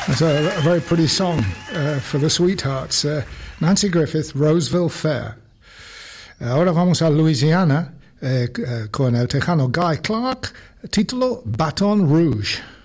That's a very pretty song for the Sweethearts. Nancy Griffith, Roseville Fair. Ahora vamos a Louisiana con el tejano Guy Clark, título Baton Rouge.